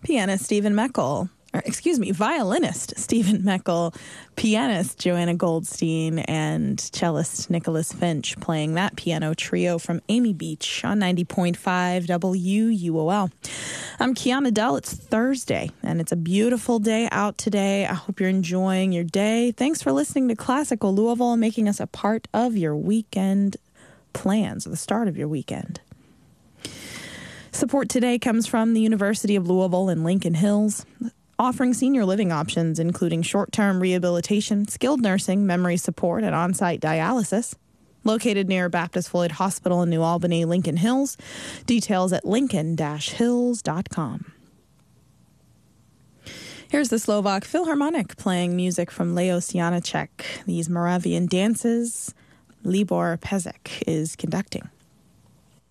Violinist Stephen Meckel, pianist Joanna Goldstein, and cellist Nicholas Finch playing that piano trio from Amy Beach on 90.5 WUOL. I'm Kiana Dell. It's Thursday, and it's a beautiful day out today. I hope you're enjoying your day. Thanks for listening to Classical Louisville and making us a part of your weekend plans, or the start of your weekend. Support today comes from the University of Louisville in Lincoln Hills, offering senior living options, including short-term rehabilitation, skilled nursing, memory support, and on-site dialysis. Located near Baptist Floyd Hospital in New Albany, Lincoln Hills. Details at lincoln-hills.com. Here's the Slovak Philharmonic playing music from Leos Janáček. These Moravian dances, Libor Pezek is conducting.